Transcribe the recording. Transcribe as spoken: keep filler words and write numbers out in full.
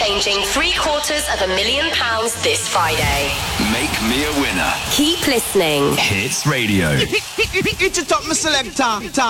changing three quarters of a million pounds this Friday. Make me a winner. Keep listening. Hits Radio. It's a top, my selector.